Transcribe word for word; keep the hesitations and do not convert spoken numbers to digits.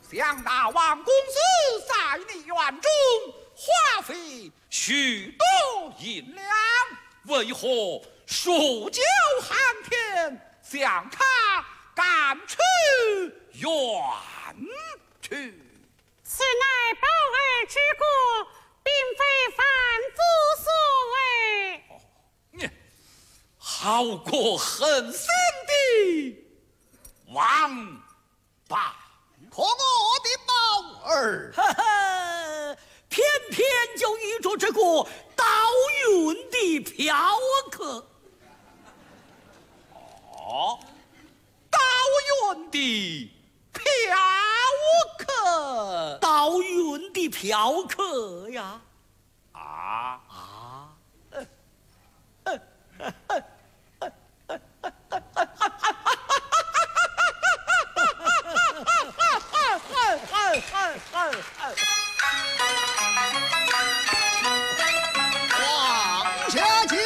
想那王公子在你院中花费许多银两，为何数九寒天将他赶出院去？ 此乃宝儿之过，并非凡夫所为。 你好过狠心的王八， 可我的宝儿， 哈哈，偏偏就遇着这个倒运的嫖客。 哦，倒运的嫖客， 倒运的嫖客呀！ 啊啊！ 王下姐。